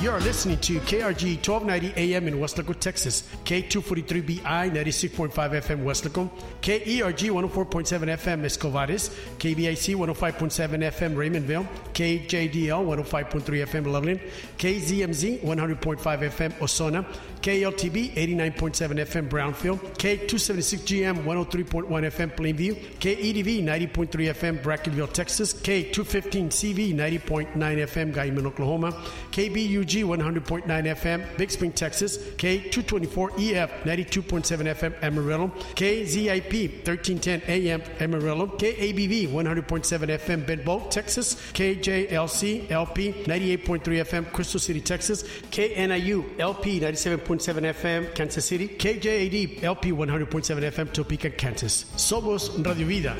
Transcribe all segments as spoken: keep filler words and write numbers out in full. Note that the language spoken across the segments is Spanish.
You're listening to K R G twelve ninety A M in Weslaco, Texas, K two forty-three B I ninety-six point five F M Weslaco, K E R G one oh four point seven F M Escovares, K B I C one oh five point seven F M Raymondville, K J D L one oh five point three F M Loveland, K Z M Z one hundred point five F M Osona, K L T B eighty-nine point seven F M Brownfield, K two seventy-six G M one oh three point one F M Plainview, K E D V ninety point three F M Brackenville, Texas, K two fifteen C V ninety point nine F M Guyman, Oklahoma, K B U G one hundred point nine F M Big Spring, Texas, K two twenty-four E F ninety-two point seven F M Amarillo, K Z I P thirteen ten A M Amarillo, K A B V one hundred point seven F M Benbow, Texas, K J L C L P ninety-eight point three F M Crystal City, Texas, K N I U L P ninety-seven point seven F M Kansas City, K J A D L P one hundred point seven F M Topeka, Kansas. Somos Radio Vida.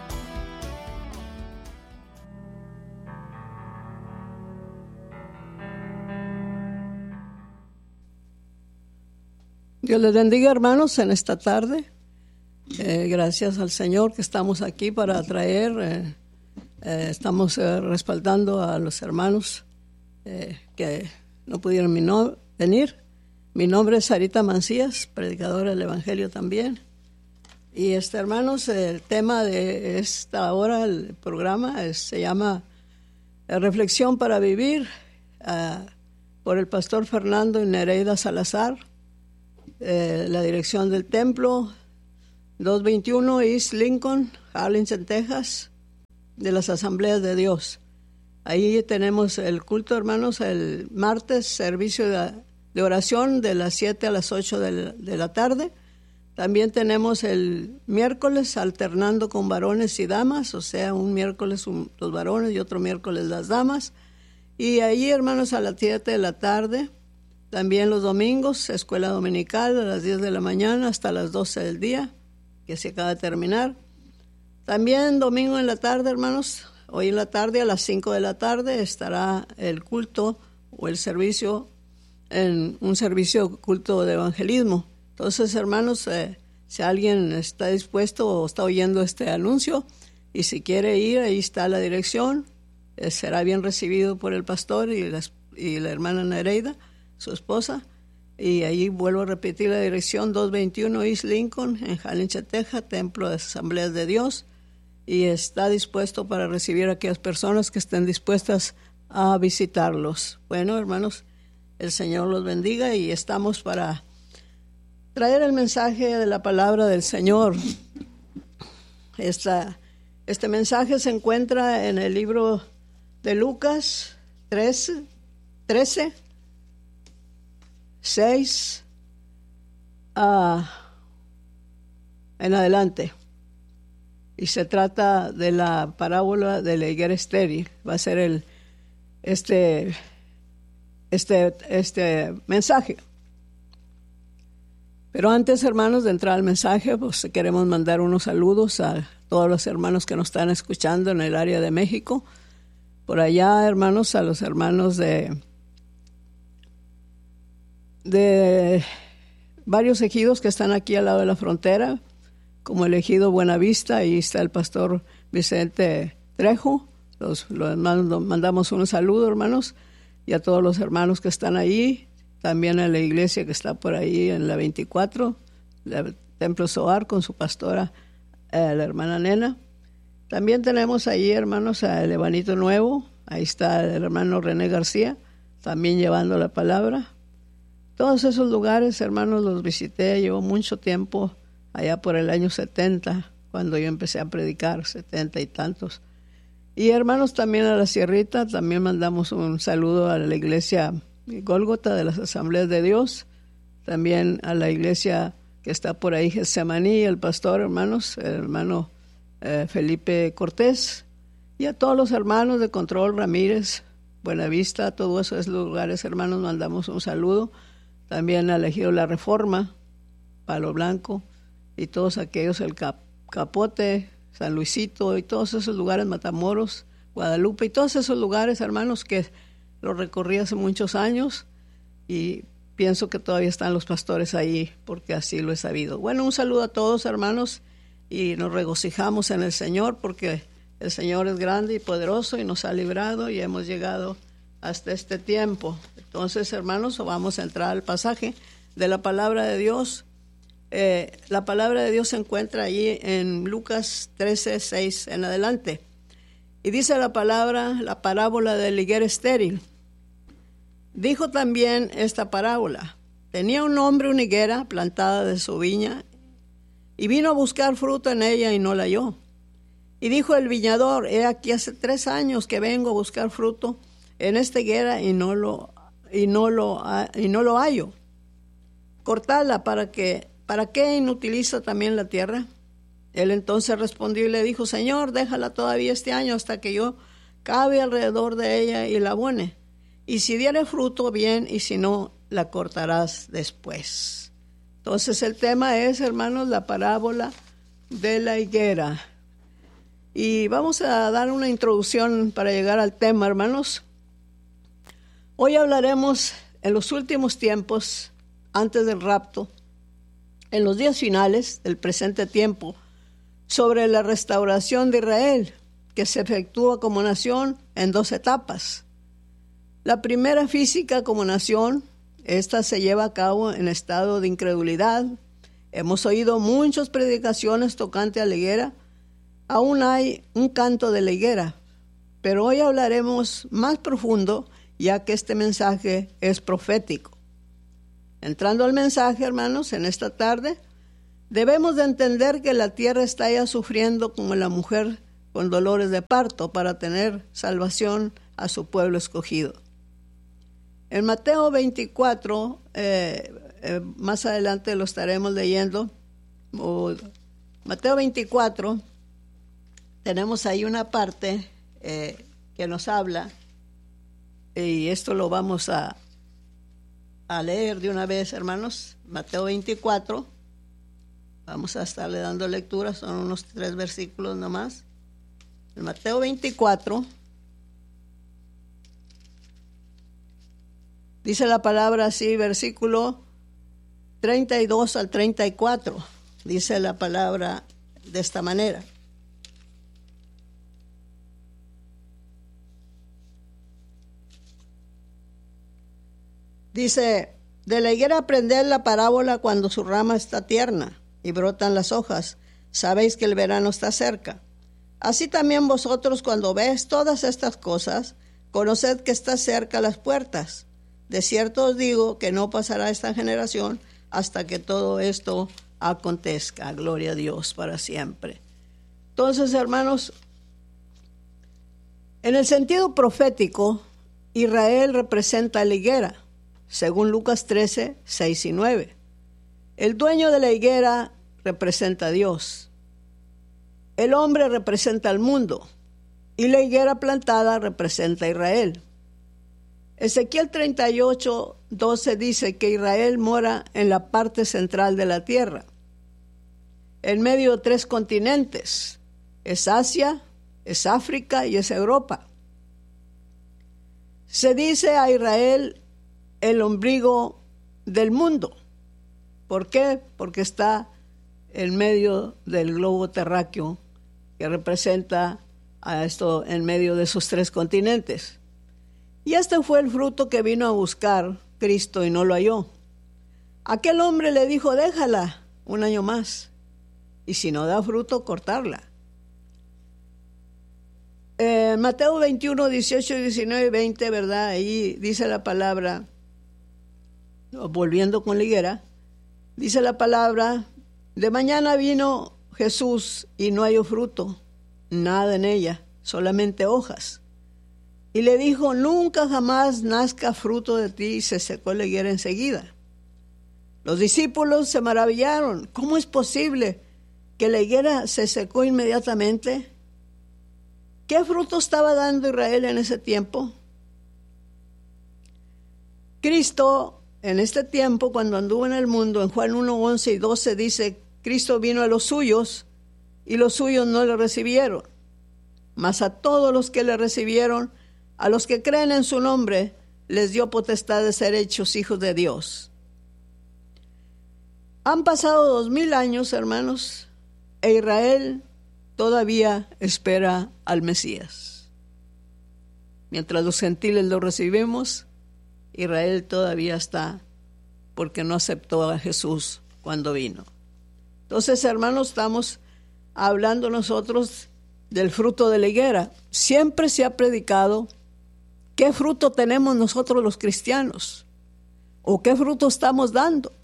Dios les bendiga, hermanos, en esta tarde. Eh, gracias al Señor que estamos aquí para traer, eh, eh, estamos eh, respaldando a los hermanos eh, que no pudieron mi no, venir. Mi nombre es Sarita Mancías, predicadora del Evangelio también. Y este, hermanos, el tema de esta hora, el programa, es, se llama Reflexión para Vivir, uh, por el pastor Fernando y Nereida Salazar. Eh, la dirección del templo, doscientos veintiuno East Lincoln, Arlington, Texas, de las Asambleas de Dios. Ahí tenemos el culto, hermanos, el martes, servicio de, de oración de las siete a las ocho de la, de la tarde. También tenemos el miércoles alternando con varones y damas, o sea, un miércoles un, los varones y otro miércoles las damas. Y ahí, hermanos, a las siete de la tarde. También los domingos, escuela dominical a las diez de la mañana hasta las doce del día, que se acaba de terminar. También domingo en la tarde, hermanos, hoy en la tarde a las cinco de la tarde estará el culto o el servicio, en un servicio culto de evangelismo. Entonces, hermanos, eh, si alguien está dispuesto o está oyendo este anuncio y si quiere ir, ahí está la dirección, eh, será bien recibido por el pastor y la, y la hermana Nereida, su esposa, y ahí vuelvo a repetir la dirección, doscientos veintiuno East Lincoln, en Arlington, Texas, Templo de Asambleas de Dios, y está dispuesto para recibir a aquellas personas que estén dispuestas a visitarlos. Bueno, hermanos, el Señor los bendiga y estamos para traer el mensaje de la palabra del Señor. Esta, este mensaje se encuentra en el libro de Lucas trece, trece seis uh, en adelante, y se trata de la parábola de la higuera estéril. Va a ser el este este este mensaje. Pero antes, hermanos, de entrar al mensaje, pues queremos mandar unos saludos a todos los hermanos que nos están escuchando en el área de México. Por allá, hermanos, a los hermanos de de varios ejidos que están aquí al lado de la frontera, como el ejido Buenavista. Ahí está el pastor Vicente Trejo. Los, los hermanos, mandamos un saludo, hermanos, y a todos los hermanos que están ahí. También a la iglesia que está por ahí en la veinticuatro, el Templo Zoar, con su pastora, eh, la hermana Nena. También tenemos ahí, hermanos, a el Evanito Nuevo. Ahí está el hermano René García, también llevando la palabra. Todos esos lugares, hermanos, los visité. Llevo mucho tiempo, allá por el año setenta, cuando yo empecé a predicar, setenta y tantos. Y hermanos, también a la Sierrita, también mandamos un saludo a la iglesia Gólgota de las Asambleas de Dios, también a la iglesia que está por ahí, Getsemaní, el pastor, hermanos, el hermano eh, Felipe Cortés, y a todos los hermanos de Control Ramírez, Buenavista, a todos esos lugares, hermanos, mandamos un saludo. También al ejido La Reforma, Palo Blanco, y todos aquellos, el Cap, Capote, San Luisito, y todos esos lugares, Matamoros, Guadalupe, y todos esos lugares, hermanos, que lo recorrí hace muchos años, y pienso que todavía están los pastores ahí, porque así lo he sabido. Bueno, un saludo a todos, hermanos, y nos regocijamos en el Señor, porque el Señor es grande y poderoso, y nos ha librado, y hemos llegado hasta este tiempo. Entonces, hermanos, vamos a entrar al pasaje de la palabra de Dios. Eh, la palabra de Dios se encuentra allí en Lucas trece, seis en adelante. Y dice la palabra, la parábola de la higuera estéril. Dijo también esta parábola. Tenía un hombre una higuera plantada de su viña, y vino a buscar fruto en ella y no la halló. Y dijo el viñador, he aquí hace tres años que vengo a buscar fruto en esta higuera y no lo, y no lo, y no lo hallo. Cortadla, para que, ¿para qué inutiliza también la tierra? Él entonces respondió y le dijo, Señor, déjala todavía este año hasta que yo cabe alrededor de ella y la abone. Y si diere fruto, bien, y si no, la cortarás después. Entonces el tema es, hermanos, la parábola de la higuera. Y vamos a dar una introducción para llegar al tema, hermanos. Hoy hablaremos en los últimos tiempos, antes del rapto, en los días finales del presente tiempo, sobre la restauración de Israel, que se efectúa como nación en dos etapas. La primera, física como nación. Esta se lleva a cabo en estado de incredulidad. Hemos oído muchas predicaciones tocante a la higuera. Aún hay un canto de la higuera, pero hoy hablaremos más profundo, ya que este mensaje es profético. Entrando al mensaje, hermanos, en esta tarde, debemos de entender que la tierra está ya sufriendo como la mujer con dolores de parto para tener salvación a su pueblo escogido. En Mateo veinticuatro, eh, eh, más adelante lo estaremos leyendo, o Mateo veinticuatro, tenemos ahí una parte eh, que nos habla, y esto lo vamos a, a leer de una vez, hermanos. Mateo veinticuatro, vamos a estarle dando lectura, son unos tres versículos nomás. En Mateo veinticuatro, dice la palabra así, versículo treinta y dos al treinta y cuatro, dice la palabra de esta manera. Dice, de la higuera aprended la parábola cuando su rama está tierna y brotan las hojas. Sabéis que el verano está cerca. Así también vosotros, cuando veis todas estas cosas, conoced que está cerca las puertas. De cierto os digo que no pasará esta generación hasta que todo esto acontezca. Gloria a Dios para siempre. Entonces, hermanos, en el sentido profético, Israel representa la higuera, según Lucas trece, seis y nueve. El dueño de la higuera representa a Dios. El hombre representa al mundo y la higuera plantada representa a Israel. Ezequiel treinta y ocho, doce dice que Israel mora en la parte central de la tierra, en medio de tres continentes. Es Asia, es África y es Europa. Se dice a Israel el ombligo del mundo. ¿Por qué? Porque está en medio del globo terráqueo, que representa a esto en medio de esos tres continentes. Y este fue el fruto que vino a buscar Cristo y no lo halló. Aquel hombre le dijo, déjala un año más, y si no da fruto, cortarla. En Mateo veintiuno, dieciocho, diecinueve y veinte, ¿verdad? Ahí dice la palabra, volviendo con la higuera, dice la palabra, de mañana vino Jesús y no halló fruto, nada en ella, solamente hojas. Y le dijo, nunca jamás nazca fruto de ti, y se secó la higuera enseguida. Los discípulos se maravillaron, ¿cómo es posible que la higuera se secó inmediatamente? ¿Qué fruto estaba dando Israel en ese tiempo? Cristo, en este tiempo, cuando anduvo en el mundo, en Juan uno, once y doce, dice, Cristo vino a los suyos y los suyos no le recibieron. Mas a todos los que le recibieron, a los que creen en su nombre, les dio potestad de ser hechos hijos de Dios. Han pasado dos mil años, hermanos, e Israel todavía espera al Mesías. Mientras los gentiles lo recibimos, Israel todavía está porque no aceptó a Jesús cuando vino. Entonces, hermanos, estamos hablando nosotros del fruto de la higuera. Siempre se ha predicado qué fruto tenemos nosotros los cristianos o qué fruto estamos dando.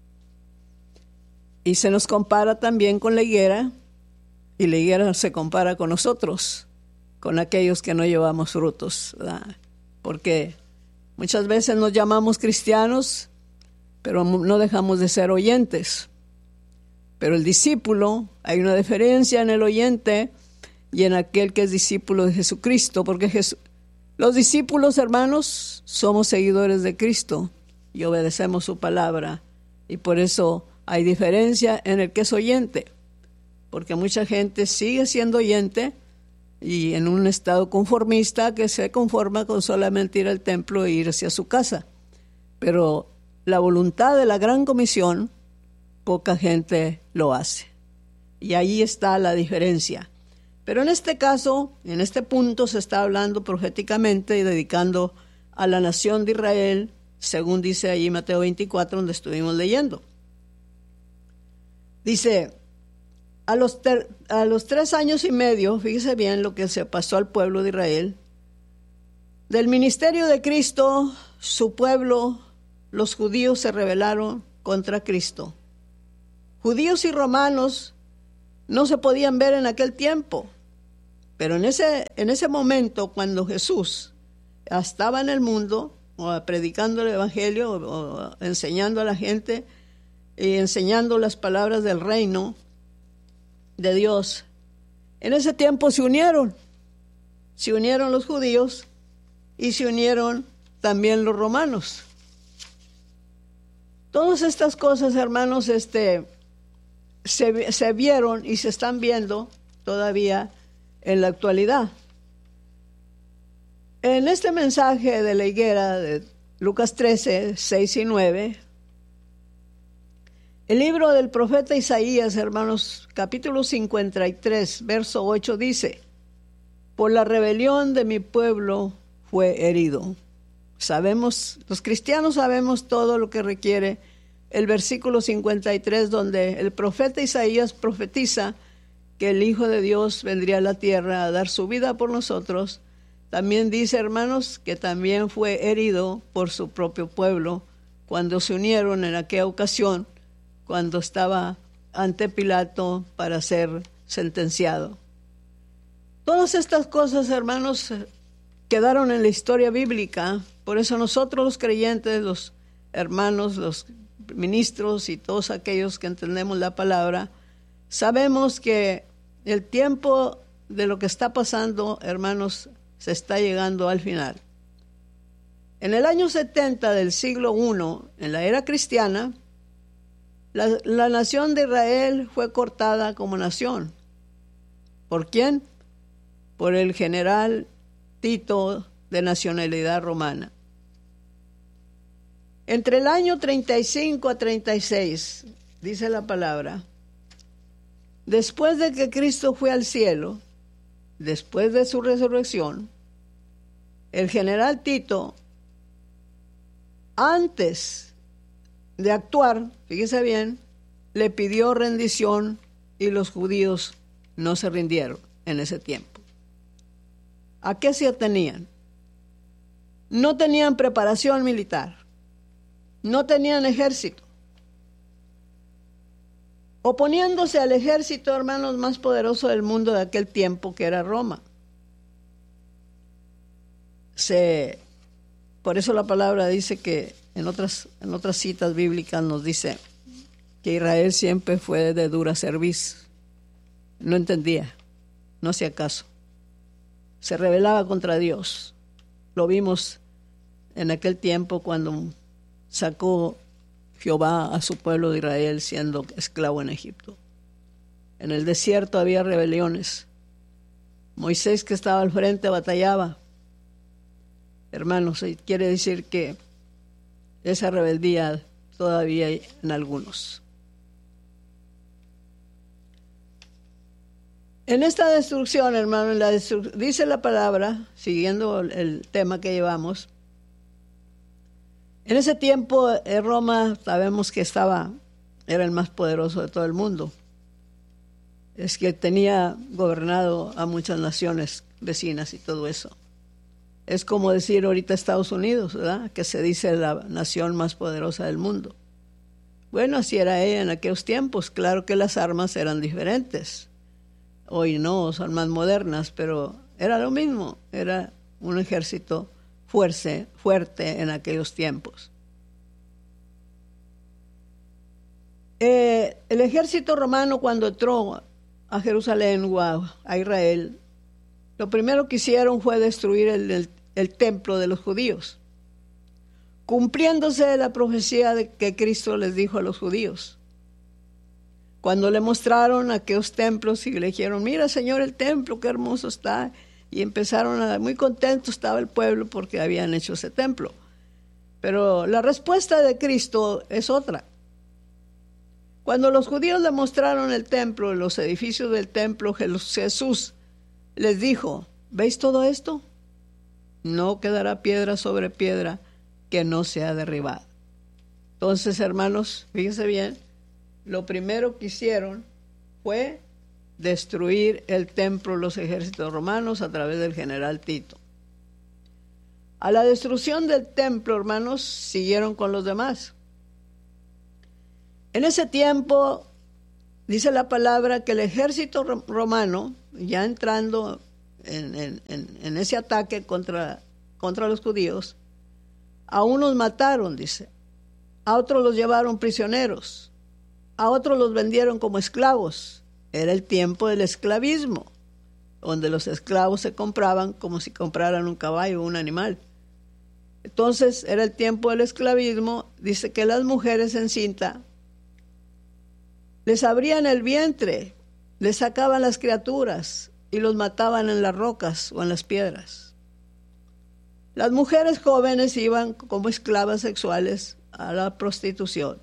Y se nos compara también con la higuera, y la higuera se compara con nosotros, con aquellos que no llevamos frutos, ¿verdad? Porque muchas veces nos llamamos cristianos, pero no dejamos de ser oyentes. Pero el discípulo, hay una diferencia en el oyente y en aquel que es discípulo de Jesucristo, porque Jesús, los discípulos, hermanos, somos seguidores de Cristo y obedecemos su palabra, y por eso hay diferencia en el que es oyente, porque mucha gente sigue siendo oyente y en un estado conformista que se conforma con solamente ir al templo e irse a su casa. Pero la voluntad de la gran comisión, poca gente lo hace. Y ahí está la diferencia. Pero en este caso, en este punto, se está hablando proféticamente y dedicando a la nación de Israel, según dice ahí Mateo veinticuatro, donde estuvimos leyendo. Dice, a los, ter, a los tres años y medio, fíjese bien lo que se pasó al pueblo de Israel, del ministerio de Cristo, su pueblo, los judíos se rebelaron contra Cristo. Judíos y romanos no se podían ver en aquel tiempo, pero en ese, en ese momento, cuando Jesús estaba en el mundo, o predicando el evangelio, o, o enseñando a la gente, y enseñando las palabras del reino de Dios, en ese tiempo se unieron, se unieron los judíos y se unieron también los romanos. Todas estas cosas, hermanos, este, se, se vieron y se están viendo todavía en la actualidad. En este mensaje de la higuera de Lucas trece, seis y nueve, el libro del profeta Isaías, hermanos, capítulo cincuenta y tres, verso ocho, dice, por la rebelión de mi pueblo fue herido. Sabemos, los cristianos sabemos todo lo que requiere el versículo cincuenta y tres, donde el profeta Isaías profetiza que el Hijo de Dios vendría a la tierra a dar su vida por nosotros. También dice, hermanos, que también fue herido por su propio pueblo cuando se unieron en aquella ocasión, cuando estaba ante Pilato para ser sentenciado. Todas estas cosas, hermanos, quedaron en la historia bíblica. Por eso nosotros los creyentes, los hermanos, los ministros y todos aquellos que entendemos la palabra, sabemos que el tiempo de lo que está pasando, hermanos, se está llegando al final. En el año setenta del siglo primero, en la era cristiana, la, la nación de Israel fue cortada como nación. ¿Por quién? Por el general Tito, de nacionalidad romana. Entre el año treinta y cinco a treinta y seis, dice la palabra, después de que Cristo fue al cielo, después de su resurrección, el general Tito, antes de actuar, fíjese bien, le pidió rendición y los judíos no se rindieron en ese tiempo. ¿A qué se atenían? No tenían preparación militar, no tenían ejército. Oponiéndose al ejército, hermanos, más poderoso del mundo de aquel tiempo, que era Roma. Se, por eso la palabra dice que en otras, en otras citas bíblicas nos dice que Israel siempre fue de dura cerviz. No entendía, no hacía caso. Se rebelaba contra Dios. Lo vimos en aquel tiempo cuando sacó Jehová a su pueblo de Israel siendo esclavo en Egipto. En el desierto había rebeliones. Moisés, que estaba al frente, batallaba. Hermanos, quiere decir que esa rebeldía todavía hay en algunos. En esta destrucción, hermano, en la destru- dice la palabra, siguiendo el, el tema que llevamos, en ese tiempo en Roma sabemos que estaba, era el más poderoso de todo el mundo. Es que tenía gobernado a muchas naciones vecinas y todo eso. Es como decir ahorita Estados Unidos, ¿verdad? Que se dice la nación más poderosa del mundo. Bueno, así era ella en aquellos tiempos. Claro que las armas eran diferentes. Hoy no, son más modernas, pero era lo mismo. Era un ejército fuerte, fuerte en aquellos tiempos. Eh, el ejército romano, cuando entró a Jerusalén o a, a Israel, lo primero que hicieron fue destruir el, el, el templo de los judíos, cumpliéndose la profecía de que Cristo les dijo a los judíos. Cuando le mostraron aquellos templos y le dijeron, mira, Señor, el templo, qué hermoso está. Y empezaron a, muy contento estaba el pueblo porque habían hecho ese templo. Pero la respuesta de Cristo es otra. Cuando los judíos le mostraron el templo, los edificios del templo, Jesús les dijo, ¿veis todo esto? No quedará piedra sobre piedra que no sea derribada. Entonces, hermanos, fíjense bien, lo primero que hicieron fue destruir el templo los ejércitos romanos a través del general Tito. A la destrucción del templo, hermanos, siguieron con los demás. En ese tiempo, dice la palabra que el ejército romano, ya entrando en, en, en, en ese ataque contra, contra los judíos, a unos mataron, dice, a otros los llevaron prisioneros, a otros los vendieron como esclavos. Era el tiempo del esclavismo, donde los esclavos se compraban como si compraran un caballo o un animal. Entonces, era el tiempo del esclavismo. Dice que las mujeres en cinta les abrían el vientre, les sacaban las criaturas y los mataban en las rocas o en las piedras. Las mujeres jóvenes iban como esclavas sexuales a la prostitución.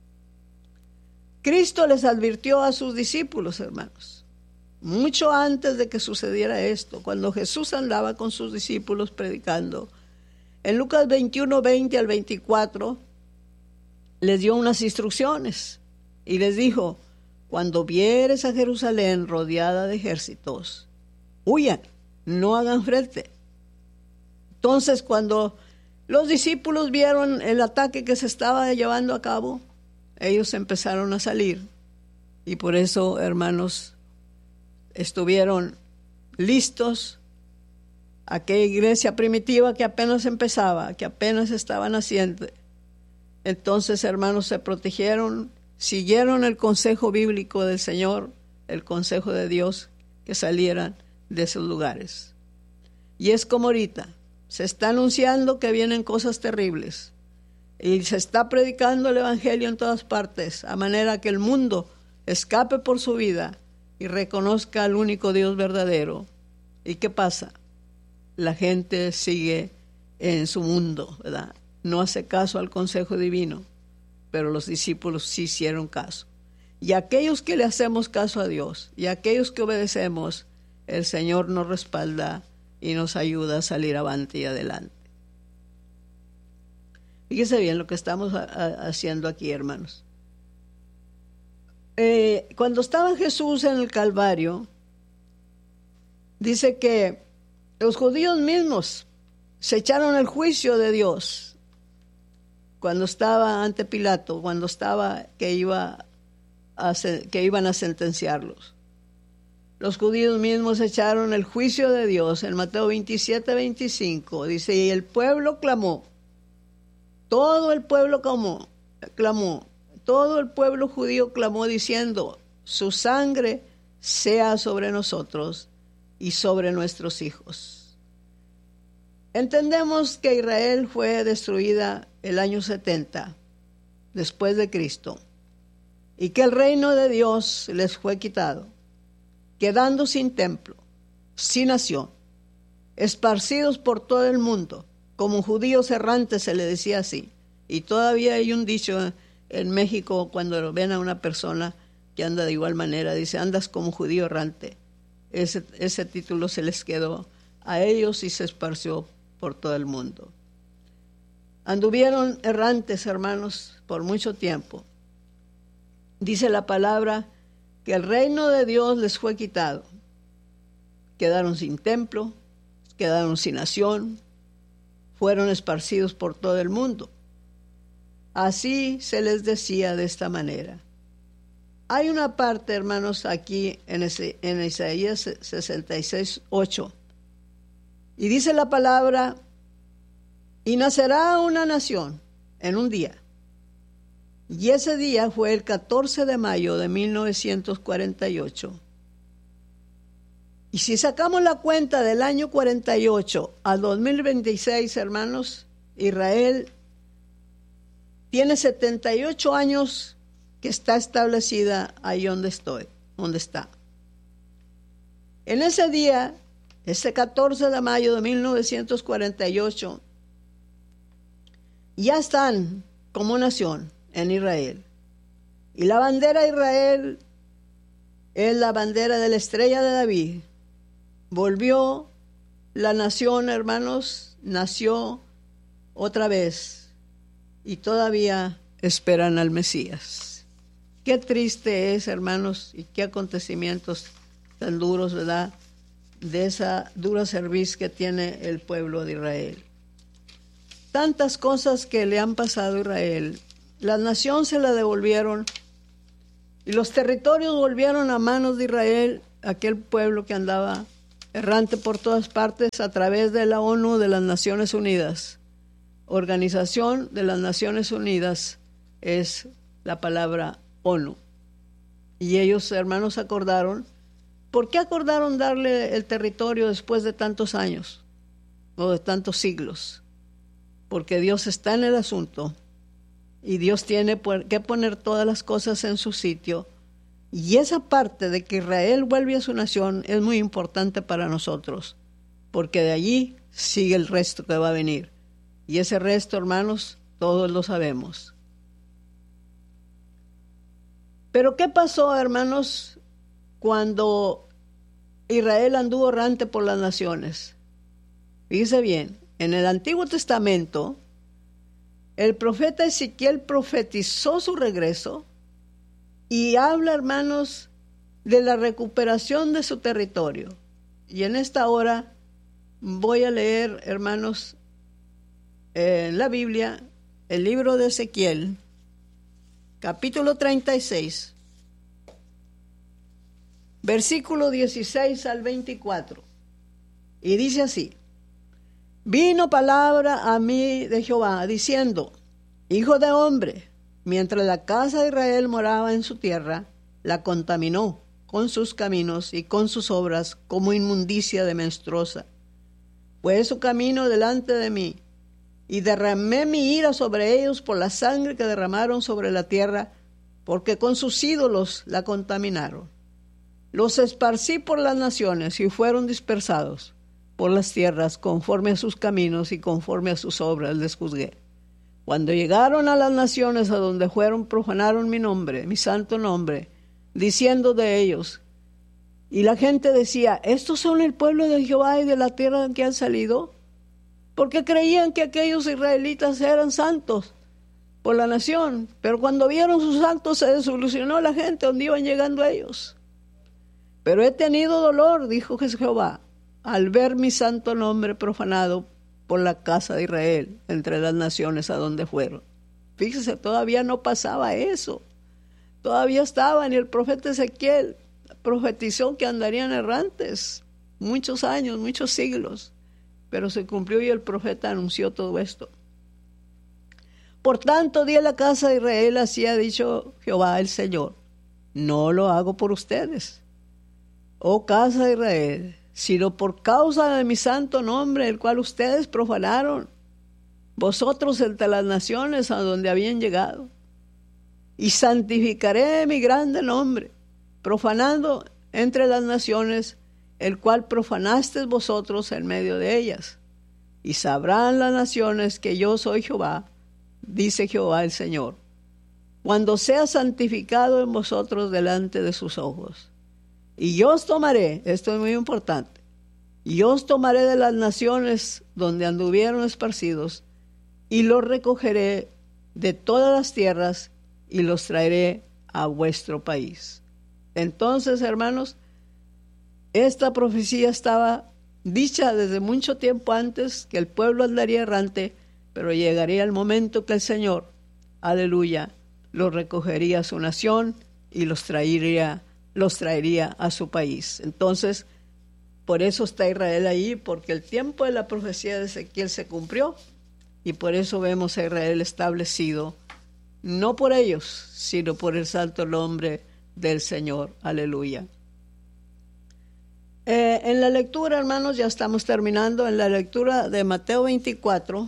Cristo les advirtió a sus discípulos, hermanos, mucho antes de que sucediera esto, cuando Jesús andaba con sus discípulos predicando. En Lucas veintiuno, veinte al veinticuatro, les dio unas instrucciones y les dijo, cuando vieres a Jerusalén rodeada de ejércitos, huyan, no hagan frente. Entonces, cuando los discípulos vieron el ataque que se estaba llevando a cabo, ellos empezaron a salir. Y por eso, hermanos, estuvieron listos. Aquella iglesia primitiva que apenas empezaba, que apenas estaba naciendo. Entonces, hermanos, se protegieron, siguieron el consejo bíblico del Señor, el consejo de Dios, que salieran de esos lugares. Y es como ahorita, se está anunciando que vienen cosas terribles y se está predicando el evangelio en todas partes, a manera que el mundo escape por su vida y reconozca al único Dios verdadero. ¿Y qué pasa? La gente sigue en su mundo, ¿verdad? No hace caso al consejo divino, pero los discípulos sí hicieron caso. Y aquellos que le hacemos caso a Dios y aquellos que obedecemos, el Señor nos respalda y nos ayuda a salir avante y adelante. Fíjese bien lo que estamos a, a, haciendo aquí, hermanos. Eh, cuando estaba Jesús en el Calvario, dice que los judíos mismos se echaron el juicio de Dios cuando estaba ante Pilato, cuando estaba que, iba a, que iban a sentenciarlos. Los judíos mismos echaron el juicio de Dios. En Mateo veintisiete, veinticinco dice, y el pueblo clamó, todo el pueblo clamó, clamó, todo el pueblo judío clamó diciendo, su sangre sea sobre nosotros y sobre nuestros hijos. Entendemos que Israel fue destruida el año setenta después de Cristo y que el reino de Dios les fue quitado, quedando sin templo, sin nación, esparcidos por todo el mundo, como judíos errantes se le decía así. Y todavía hay un dicho en México cuando ven a una persona que anda de igual manera, dice, andas como judío errante. ese, ese título se les quedó a ellos y se esparció por todo el mundo. Anduvieron errantes, hermanos, por mucho tiempo. Dice la palabra que el reino de Dios les fue quitado. Quedaron sin templo, quedaron sin nación, fueron esparcidos por todo el mundo. Así se les decía de esta manera. Hay una parte, hermanos, aquí en, ese, en Isaías sesenta y seis, ocho. Y dice la palabra, y nacerá una nación en un día. Y ese día fue el catorce de mayo de mil novecientos cuarenta y ocho. Y si sacamos la cuenta del año cuarenta y ocho al dos mil veintiséis, hermanos, Israel tiene setenta y ocho años que está establecida ahí donde estoy, donde está. En ese día, ese catorce de mayo de mil novecientos cuarenta y ocho, ya están como nación en Israel. Y la bandera de Israel es la bandera de la estrella de David. Volvió la nación, hermanos, nació otra vez y todavía esperan al Mesías. Qué triste es, hermanos, y qué acontecimientos tan duros, ¿verdad?, de esa dura cerviz que tiene el pueblo de Israel. Tantas cosas que le han pasado a Israel. La nación se la devolvieron y los territorios volvieron a manos de Israel, aquel pueblo que andaba errante por todas partes a través de la ONU, de las Naciones Unidas. Organización de las Naciones Unidas es la palabra ONU. Y ellos, hermanos, acordaron. ¿Por qué acordaron darle el territorio después de tantos años o de tantos siglos? Porque Dios está en el asunto y Dios tiene que poner todas las cosas en su sitio. Y esa parte de que Israel vuelve a su nación es muy importante para nosotros, porque de allí sigue el resto que va a venir. Y ese resto, hermanos, todos lo sabemos. Pero ¿qué pasó, hermanos, cuando Israel anduvo errante por las naciones? Fíjese bien, en el Antiguo Testamento, el profeta Ezequiel profetizó su regreso y habla, hermanos, de la recuperación de su territorio. Y en esta hora voy a leer, hermanos, en la Biblia, el libro de Ezequiel, capítulo treinta y seis, versículo dieciséis al veinticuatro. Y dice así: Vino palabra a mí de Jehová, diciendo: Hijo de hombre, mientras la casa de Israel moraba en su tierra, la contaminó con sus caminos y con sus obras como inmundicia de menstruosa. Fue su camino delante de mí, y derramé mi ira sobre ellos por la sangre que derramaron sobre la tierra, porque con sus ídolos la contaminaron. Los esparcí por las naciones y fueron dispersados por las tierras, conforme a sus caminos y conforme a sus obras les juzgué. Cuando llegaron a las naciones a donde fueron, profanaron mi nombre, mi santo nombre, diciendo de ellos, y la gente decía: ¿estos son el pueblo de Jehová y de la tierra en que han salido? Porque creían que aquellos israelitas eran santos por la nación, pero cuando vieron sus actos se desilusionó la gente donde iban llegando ellos. Pero he tenido dolor, dijo Jehová, al ver mi santo nombre profanado por la casa de Israel entre las naciones a donde fueron. Fíjese, todavía no pasaba eso. Todavía estaban, y el profeta Ezequiel profetizó que andarían errantes muchos años, muchos siglos. Pero se cumplió y el profeta anunció todo esto. Por tanto, di a la casa de Israel, así ha dicho Jehová el Señor: no lo hago por ustedes, oh casa de Israel, sino por causa de mi santo nombre, el cual ustedes profanaron, vosotros entre las naciones a donde habían llegado. Y santificaré mi grande nombre, profanando entre las naciones, el cual profanasteis vosotros en medio de ellas. Y sabrán las naciones que yo soy Jehová, dice Jehová el Señor, cuando sea santificado en vosotros delante de sus ojos. Y yo os tomaré, esto es muy importante, yo os tomaré de las naciones donde anduvieron esparcidos y los recogeré de todas las tierras y los traeré a vuestro país. Entonces, hermanos, esta profecía estaba dicha desde mucho tiempo antes, que el pueblo andaría errante, pero llegaría el momento que el Señor, aleluya, los recogería a su nación y los traería, los traería a su país. Entonces, por eso está Israel ahí, porque el tiempo de la profecía de Ezequiel se cumplió, y por eso vemos a Israel establecido, no por ellos, sino por el santo nombre del Señor. Aleluya. Eh, en la lectura, hermanos, ya estamos terminando, en la lectura de Mateo veinticuatro,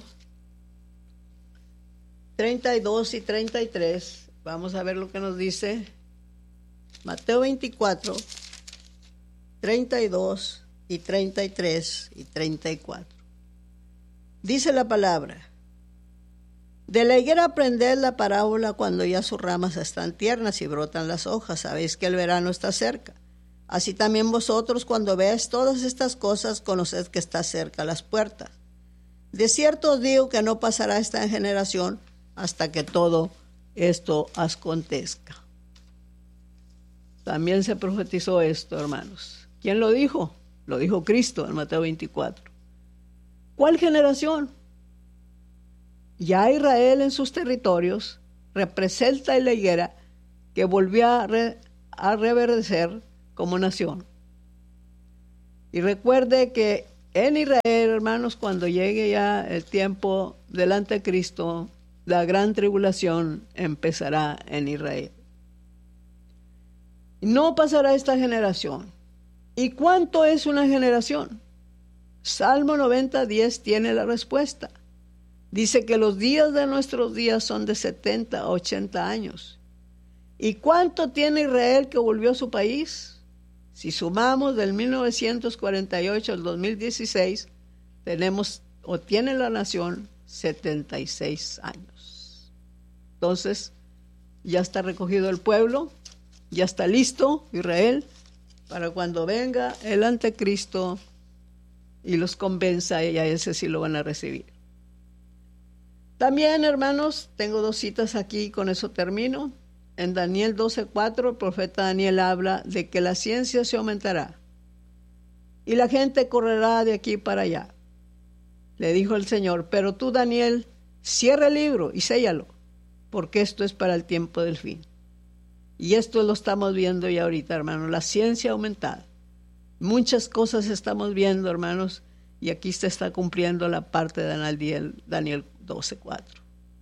treinta y dos y treinta y tres, vamos a ver lo que nos dice. Mateo veinticuatro, treinta y dos y treinta y tres y treinta y cuatro. Dice la palabra: de la higuera aprended la parábola cuando ya sus ramas están tiernas y brotan las hojas, sabéis que el verano está cerca. Así también vosotros, cuando veáis todas estas cosas, conoced que está cerca las puertas. De cierto os digo que no pasará esta generación hasta que todo esto acontezca. También se profetizó esto, hermanos. ¿Quién lo dijo? Lo dijo Cristo en Mateo veinticuatro. ¿Cuál generación? Ya Israel en sus territorios representa la higuera que volvió a, re, a reverdecer como nación. Y recuerde que en Israel, hermanos, cuando llegue ya el tiempo del anticristo, la gran tribulación empezará en Israel. No pasará esta generación. ¿Y cuánto es una generación? Salmo noventa, diez tiene la respuesta. Dice que los días de nuestros días son de setenta a ochenta años. ¿Y cuánto tiene Israel que volvió a su país? Si sumamos del mil novecientos cuarenta y ocho al dos mil dieciséis, tenemos o tiene la nación setenta y seis años. Entonces, ya está recogido el pueblo, ya está listo Israel para cuando venga el anticristo y los convenza, y a ese sí lo van a recibir. También, hermanos, tengo dos citas aquí, con eso termino. En Daniel doce cuatro, el profeta Daniel habla de que la ciencia se aumentará y la gente correrá de aquí para allá. Le dijo el Señor: pero tú, Daniel, cierra el libro y séllalo, porque esto es para el tiempo del fin. Y esto lo estamos viendo ya ahorita, hermanos, la ciencia aumentada. Muchas cosas estamos viendo, hermanos, y aquí se está cumpliendo la parte de Daniel, Daniel doce cuatro.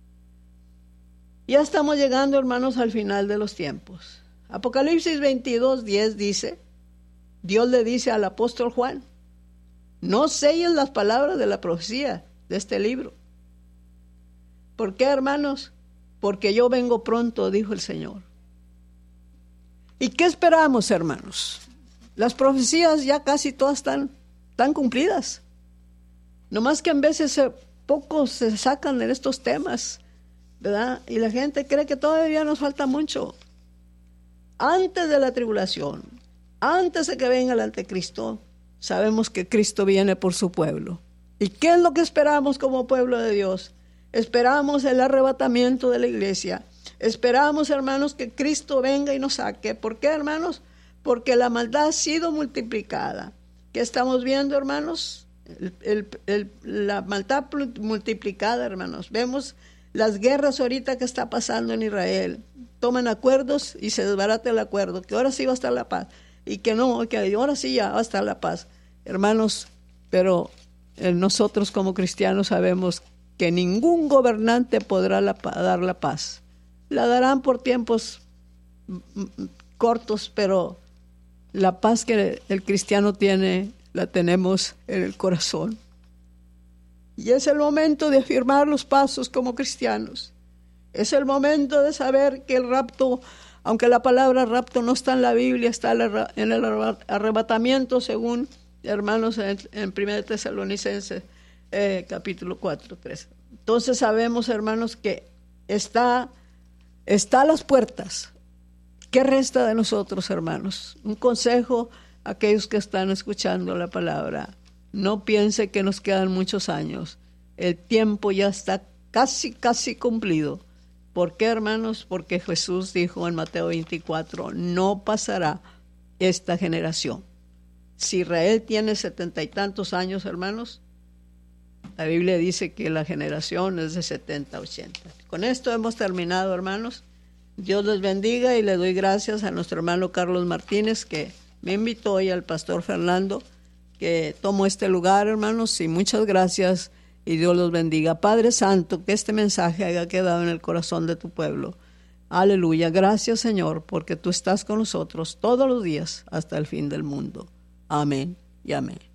Ya estamos llegando, hermanos, al final de los tiempos. Apocalipsis veintidós diez dice, Dios le dice al apóstol Juan: no selles las palabras de la profecía de este libro. ¿Por qué, hermanos? Porque yo vengo pronto, dijo el Señor. ¿Y qué esperamos, hermanos? Las profecías ya casi todas están, están cumplidas. Nomás que en veces se, pocos se sacan de estos temas, ¿verdad? Y la gente cree que todavía nos falta mucho. Antes de la tribulación, antes de que venga el anticristo, sabemos que Cristo viene por su pueblo. ¿Y qué es lo que esperamos como pueblo de Dios? Esperamos el arrebatamiento de la iglesia. Esperamos, hermanos, que Cristo venga y nos saque. ¿Por qué, hermanos? Porque la maldad ha sido multiplicada. ¿Qué estamos viendo, hermanos? El, el, el, la maldad multiplicada, hermanos. Vemos las guerras ahorita que está pasando en Israel. Toman acuerdos y se desbarata el acuerdo, que ahora sí va a estar la paz, y que no, que ahora sí ya va a estar la paz. Hermanos, pero nosotros como cristianos sabemos que ningún gobernante podrá la, dar la paz. La darán por tiempos cortos, pero la paz que el cristiano tiene, la tenemos en el corazón. Y es el momento de afirmar los pasos como cristianos. Es el momento de saber que el rapto, aunque la palabra rapto no está en la Biblia, está en el arrebatamiento, según hermanos en, en primera Tesalonicenses eh, capítulo cuatro, tres. Entonces sabemos, hermanos, que está, está a las puertas. ¿Qué resta de nosotros, hermanos? Un consejo a aquellos que están escuchando la palabra. No piense que nos quedan muchos años. El tiempo ya está casi, casi cumplido. ¿Por qué, hermanos? Porque Jesús dijo en Mateo veinticuatro, no pasará esta generación. Si Israel tiene setenta y tantos años, hermanos, la Biblia dice que la generación es de setenta, ochenta. Con esto hemos terminado, hermanos. Dios les bendiga y le doy gracias a nuestro hermano Carlos Martínez que me invitó y al pastor Fernando que tomó este lugar, hermanos, y muchas gracias y Dios los bendiga. Padre Santo, que este mensaje haya quedado en el corazón de tu pueblo. Aleluya. Gracias, Señor, porque tú estás con nosotros todos los días hasta el fin del mundo. Amén y amén.